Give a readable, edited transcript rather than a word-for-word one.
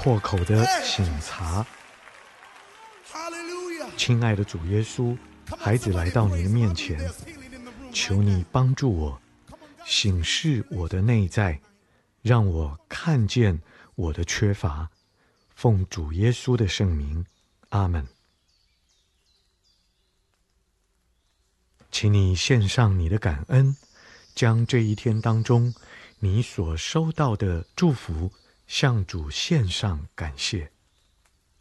破口的省察。亲爱的主耶稣，孩子来到你的面前，求你帮助我，省视我的内在，让我看见我的缺乏。奉主耶稣的圣名，阿们。请你献上你的感恩，将这一天当中你所收到的祝福向主献上感谢。